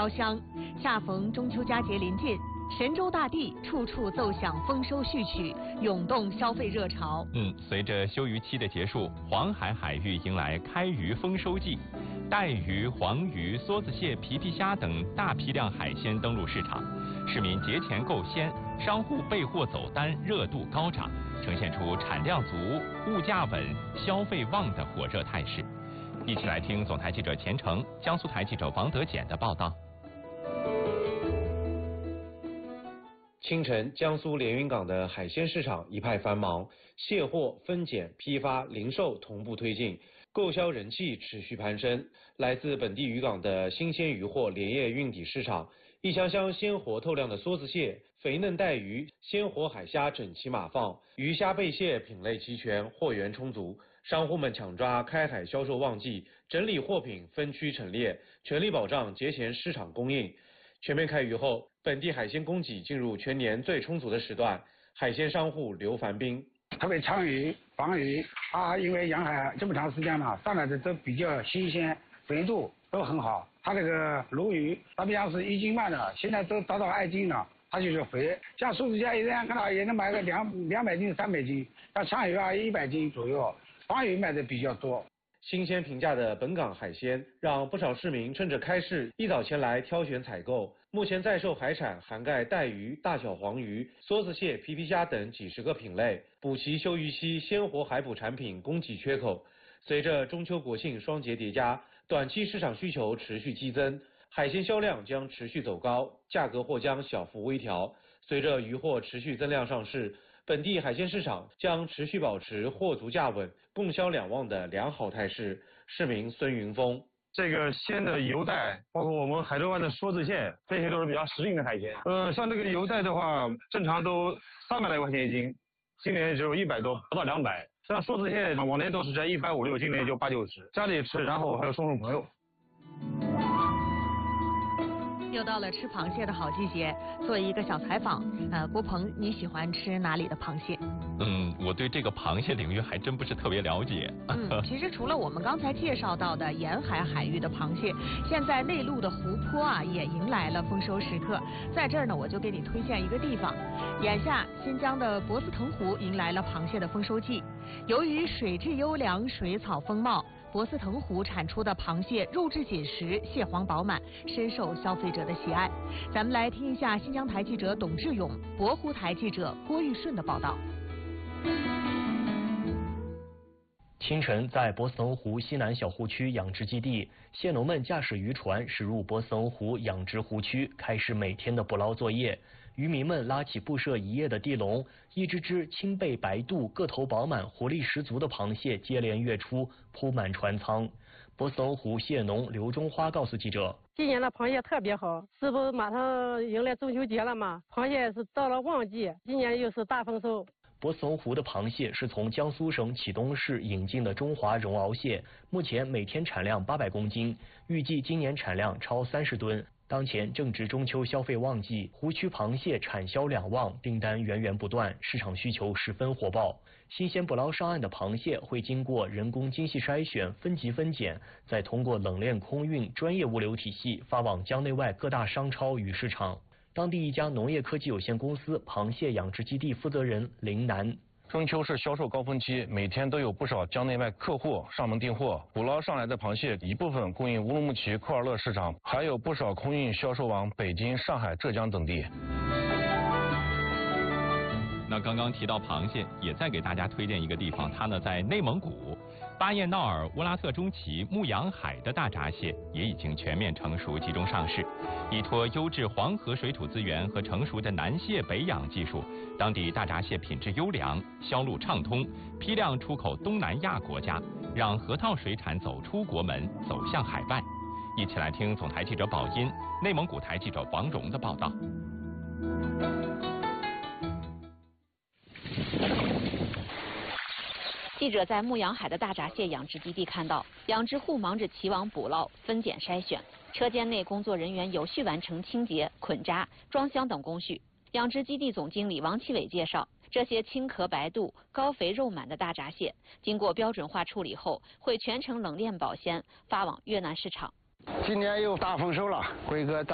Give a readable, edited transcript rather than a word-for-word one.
飘香。恰逢中秋佳节临近，神州大地处处奏响丰收序曲，涌动消费热潮。 随着休渔期的结束，黄海海域迎来开渔丰收季，带鱼、黄鱼、梭子蟹、皮皮虾等大批量海鲜登陆市场，市民节前购鲜，商户备货走单热度高涨，呈现出产量足、物价稳、消费旺的火热态势。一起来听总台记者钱程、江苏台记者王德简的报道。 清晨，江苏连云港的海鲜市场一派繁忙，卸货、分拣、批发、零售同步推进，购销人气持续攀升。来自本地渔港的新鲜渔货连夜运抵市场，一箱箱鲜活透亮的梭子蟹、肥嫩带鱼、鲜活海虾整齐码放，鱼虾贝蟹品类齐全，货源充足。商户们抢抓开海销售旺季，整理货品分区陈列，全力保障节前市场供应。全面开渔后，本地海鲜供给进入全年最充足的时段，海鲜商户刘凡斌。 特别鲳鱼、黄鱼，因为养海这么长时间嘛，上来的都比较新鲜，肥度都很好。它这个鲈鱼，它比方是1斤半的，现在都达到2斤了，它就是肥。像梭子蟹一样看到也能买个200斤、300斤，像鲳鱼100斤左右，黄鱼卖的比较多。 新鲜平价的本港海鲜，让不少市民趁着开市一早前来挑选采购。目前在售海产涵盖带鱼、大小黄鱼、梭子蟹、皮皮虾等几十个品类，补齐休渔期鲜活海捕产品供给缺口。随着中秋国庆双节叠加，短期市场需求持续激增，海鲜销量将持续走高，价格或将小幅微调。随着渔获持续增量上市，本地海鲜市场将持续保持货足价稳、供销两旺的良好态势。市民孙云峰： 这个鲜的油带，包括我们海州湾的梭子蟹，这些都是比较实用的海鲜。像这个油带的话，正常都300来块钱1斤，今年只有100多，不到200。像梭子蟹往年都是在150、60，今年就80、90，家里吃，然后还有送朋友。 又到了吃螃蟹的好季节，做一个小采访。郭鹏，你喜欢吃哪里的螃蟹？ 我对这个螃蟹领域还真不是特别了解。 其实除了我们刚才介绍到的沿海海域的螃蟹，现在内陆的湖泊也迎来了丰收时刻。在这儿呢，我就给你推荐一个地方。眼下新疆的博斯腾湖迎来了螃蟹的丰收季，由于水质优良、水草丰茂，博斯腾湖产出的螃蟹肉质紧实、蟹黄饱满，深受消费者的喜爱。咱们来听一下新疆台记者董志勇、博湖台记者郭玉顺的报道。 清晨，在博斯腾湖西南小湖区养殖基地，蟹农们驾驶渔船驶入博斯腾湖养殖湖区，开始每天的捕捞作业。渔民们拉起布设一夜的地笼，一只只青背白肚、个头饱满、活力十足的螃蟹接连跃出，铺满船舱。博斯腾湖蟹农刘中花告诉记者：“ 今年的螃蟹特别好，这不马上迎来中秋节了吗？螃蟹是到了旺季，今年又是大丰收。” 博斯腾湖的螃蟹是从江苏省启东市引进的中华绒螯蟹，目前每天产量800公斤，预计今年产量超30吨。当前正值中秋消费旺季，湖区螃蟹产销两旺，订单源源不断，市场需求十分火爆。新鲜捕捞上岸的螃蟹会经过人工精细筛选、分级分拣，再通过冷链空运专业物流体系发往江内外各大商超与市场。当地一家农业科技有限公司螃蟹养殖基地负责人林楠： 中秋是销售高峰期，每天都有不少江内外客户上门订货。捕捞上来的螃蟹一部分供应乌鲁木齐、库尔勒市场，还有不少空运销售往北京、上海、浙江等地。 那刚刚提到螃蟹，也再给大家推荐一个地方，它呢在内蒙古巴彦淖尔乌拉特中旗牧羊海的大闸蟹也已经全面成熟，集中上市。依托优质黄河水土资源和成熟的南蟹北养技术，当地大闸蟹品质优良，销路畅通，批量出口东南亚国家，让河套水产走出国门，走向海外。一起来听总台记者宝音、内蒙古台记者王荣的报道。 记者在牧羊海的大闸蟹养殖基地看到，养殖户忙着齐网捕捞、分拣筛选，车间内工作人员有序完成清洁、捆扎、装箱等工序。养殖基地总经理王启伟介绍，这些青壳白肚、高肥肉满的大闸蟹，经过标准化处理后，会全程冷链保鲜，发往越南市场。 今年又大丰收了，辉哥